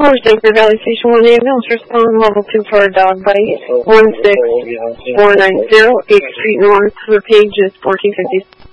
Anchor Valley Station 1 ambulance respond level 2 for a dog bite. 16490 8th Street North. The page is 1450.